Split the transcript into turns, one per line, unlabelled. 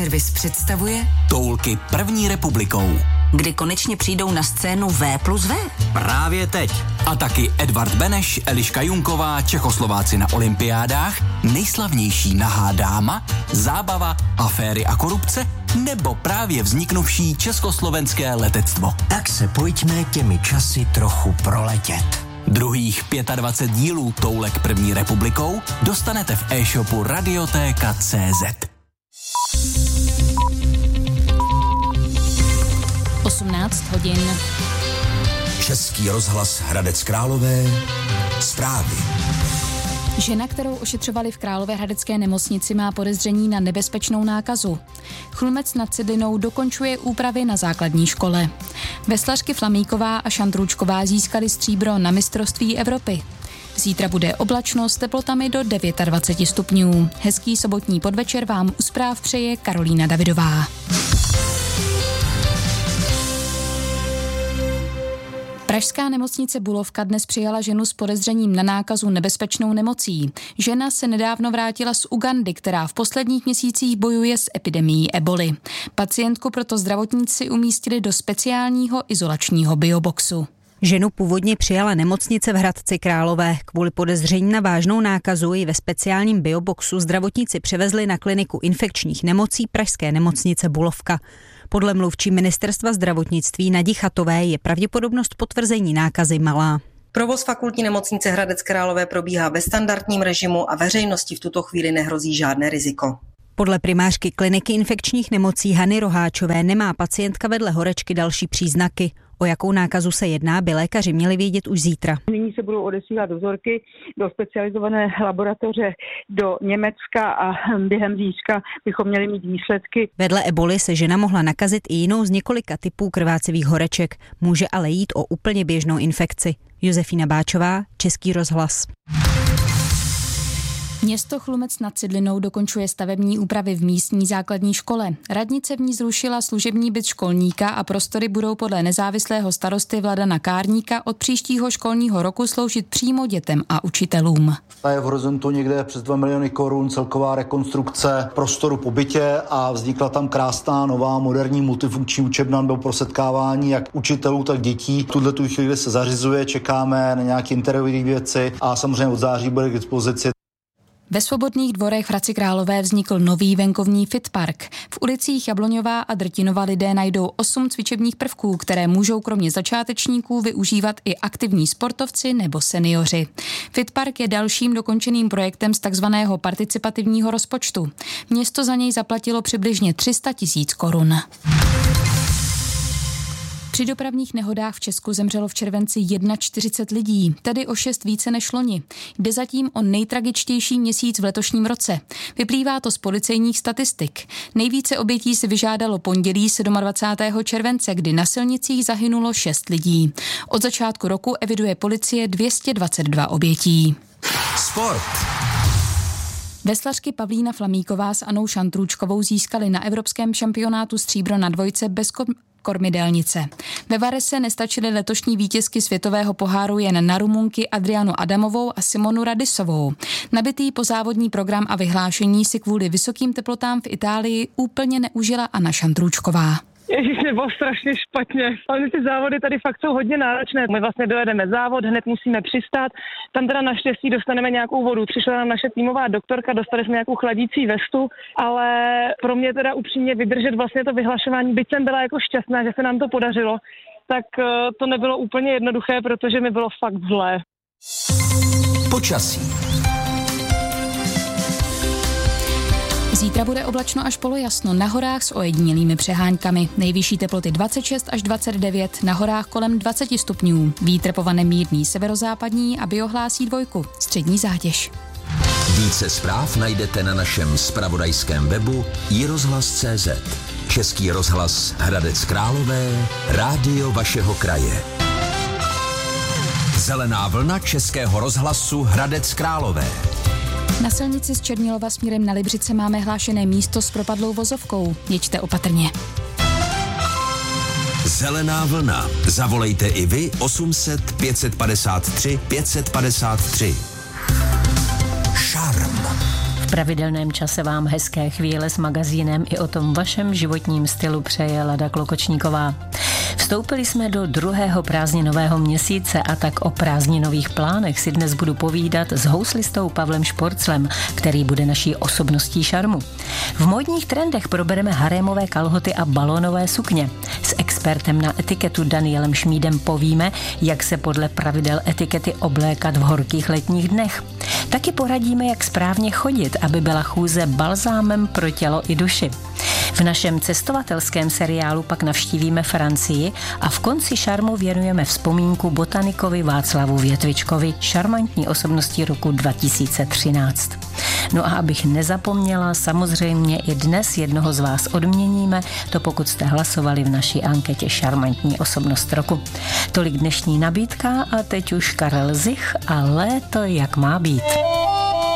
Servis představuje
Toulky první republikou.
Kdy konečně přijdou na scénu V+V?
Právě teď. A taky Edvard Beneš, Eliška Junková, Čechoslováci na olympiádách, nejslavnější nahá dáma, zábava, aféry a korupce, nebo právě vzniknuvší československé letectvo.
Tak se pojďme těmi časy trochu proletět.
Druhých 25 dílů Toulek první republikou dostanete v e-shopu Radiotéka.cz.
18 hodin.
Český rozhlas Hradec Králové. Zprávy.
Žena, kterou ošetřovali v Královéhradecké nemocnici, má podezření na nebezpečnou nákazu. Chlumec nad Cidlinou dokončuje úpravy na základní škole. Veslařky Flamíková a Šandrůčková získali stříbro na mistrovství Evropy. Zítra bude oblačno s teplotami do 29 stupňů. Hezký sobotní podvečer vám u zpráv přeje Karolína Davidová. Pražská nemocnice Bulovka dnes přijala ženu s podezřením na nákazu nebezpečnou nemocí. Žena se nedávno vrátila z Ugandy, která v posledních měsících bojuje s epidemií eboli. Pacientku proto zdravotníci umístili do speciálního izolačního bioboxu.
Ženu původně přijala nemocnice v Hradci Králové. Kvůli podezření na vážnou nákazu ji ve speciálním bioboxu zdravotníci převezli na kliniku infekčních nemocí pražské nemocnice Bulovka. Podle mluvčí ministerstva zdravotnictví Nadi Chatové je pravděpodobnost potvrzení nákazy malá.
Provoz fakultní nemocnice Hradec Králové probíhá ve standardním režimu a veřejnosti v tuto chvíli nehrozí žádné riziko.
Podle primářky kliniky infekčních nemocí Hany Roháčové nemá pacientka vedle horečky další příznaky. O jakou nákazu se jedná, by lékaři měli vědět už zítra.
Nyní se budou odesílat vzorky do specializované laboratoře do Německa a během zítřka bychom měli mít výsledky.
Vedle eboli se žena mohla nakazit i jinou z několika typů krvácivých horeček. Může ale jít o úplně běžnou infekci. Josefína Báčová, Český rozhlas.
Město Chlumec nad Cidlinou dokončuje stavební úpravy v místní základní škole. Radnice v ní zrušila služební byt školníka a prostory budou podle nezávislého starosty Vladana Kárníka od příštího školního roku sloužit přímo dětem a učitelům.
Je v horizontu někde přes 2 miliony korun celková rekonstrukce prostoru po bytě a vznikla tam krásná nová moderní multifunkční učebna nebo pro setkávání jak učitelů, tak dětí. V tuhle chvíli se zařizuje, čekáme na nějaké interiérové věci a samozřejmě od září bude k dispozici.
Ve Svobodných dvorech v Hradci Králové vznikl nový venkovní fitpark. V ulicích Jabloňová a Drtinova lidé najdou 8 cvičebních prvků, které můžou kromě začátečníků využívat i aktivní sportovci nebo seniori. Fitpark je dalším dokončeným projektem z takzvaného participativního rozpočtu. Město za něj zaplatilo přibližně 300 000 korun. Při dopravních nehodách v Česku zemřelo v červenci 41 lidí, tedy o 6 více než loni. Jde zatím o nejtragičtější měsíc v letošním roce. Vyplývá to z policejních statistik. Nejvíce obětí si vyžádalo pondělí 27. července, kdy na silnicích zahynulo 6 lidí. Od začátku roku eviduje policie 222 obětí.
Sport.
Veslařky Pavlína Flamíková s Anou Šandrůčkovou získaly na evropském šampionátu stříbro na dvojce bez kormidelnice. Ve Varese nestačily letošní vítězky světového poháru jen na Rumunky Adrianu Adamovou a Simonu Radisovou. Nabitý pozávodní program a vyhlášení si kvůli vysokým teplotám v Itálii úplně neužila Anna Šandrůčková.
Ježíš, nebo strašně špatně. Ale ty závody tady fakt jsou hodně náročné. My vlastně dojedeme závod, hned musíme přistát. Tam teda naštěstí dostaneme nějakou vodu. Přišla nám naše týmová doktorka, dostali jsme nějakou chladící vestu, ale pro mě teda upřímně vydržet vlastně to vyhlašování, byť jsem byla jako šťastná, že se nám to podařilo, tak to nebylo úplně jednoduché, protože mi bylo fakt zlé.
Počasí.
Zítra bude oblačno až polojasno, na horách s ojedinělými přeháňkami. Nejvyšší teploty 26 až 29, na horách kolem 20 stupňů. Vítr povane mírný severozápadní a biohlásí 2, střední zátěž.
Více zpráv najdete na našem zpravodajském webu iRozhlas.cz. Český rozhlas Hradec Králové, rádio vašeho kraje. Zelená vlna Českého rozhlasu Hradec Králové.
Na silnici z Černilova směrem na Libřice máme hlášené místo s propadlou vozovkou. Jeďte opatrně.
Zelená vlna. Zavolejte i vy 800 553 553. Šarm.
V pravidelném čase vám hezké chvíle s magazínem i o tom vašem životním stylu přeje Lada Klokočníková. Vstoupili jsme do druhého prázdninového měsíce a tak o prázdninových plánech si dnes budu povídat s houslistou Pavlem Šporclem, který bude naší osobností šarmu. V módních trendech probereme harémové kalhoty a balónové sukně. S expertem na etiketu Danielem Šmídem povíme, jak se podle pravidel etikety oblékat v horkých letních dnech. Taky poradíme, jak správně chodit, aby byla chůze balzámem pro tělo i duši. V našem cestovatelském seriálu pak navštívíme Francii a v konci šarmu věnujeme vzpomínku botanikovi Václavu Větvičkovi, šarmantní osobnosti roku 2013. No a abych nezapomněla, samozřejmě i dnes jednoho z vás odměníme, to pokud jste hlasovali v naší anketě Šarmantní osobnost roku. Tolik dnešní nabídka a teď už Karel Zich a léto jak má být.